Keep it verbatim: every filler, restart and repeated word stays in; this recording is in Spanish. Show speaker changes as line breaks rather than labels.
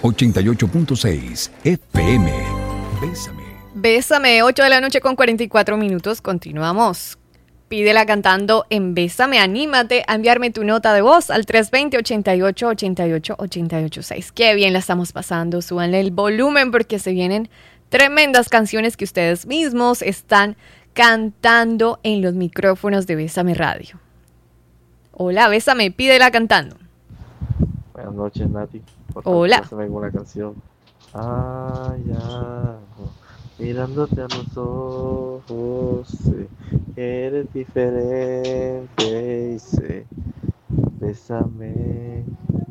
ochenta y ocho punto seis F M. Bésame.
Bésame, ocho de la noche con cuarenta y cuatro minutos. Continuamos. Pídela cantando en Bésame. Anímate a enviarme tu nota de voz al tres dos cero, ochenta y ocho, ochenta y ocho, ochenta y ocho seis. Qué bien la estamos pasando. Súbanle el volumen porque se vienen tremendas canciones que ustedes mismos están cantando en los micrófonos de Bésame Radio. Hola, Bésame, pídela cantando.
Buenas noches, Nati. Por
Hola.
favor, una canción. Ay, ya. Mirándote a los ojos, sé que eres diferente y sé, bésame